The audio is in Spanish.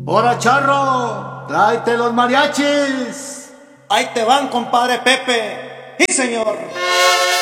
¡Hora, charro! ¡Tráete los mariachis! Ahí te van, compadre Pepe. ¡Sí, señor!